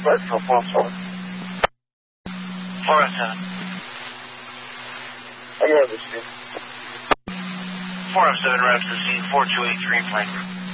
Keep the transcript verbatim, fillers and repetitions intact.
Spectral Pulse one. four oh seven. I got this, Steve. four oh seven, reps to scene, four two eight, green flag.